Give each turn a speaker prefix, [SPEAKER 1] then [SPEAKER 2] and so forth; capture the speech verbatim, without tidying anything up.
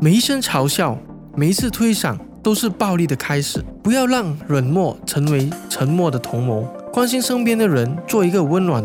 [SPEAKER 1] 每一声嘲笑，每一次推搡都是暴力的开始。不要让冷漠成为沉默的同谋，关心身边的人，做一个温暖的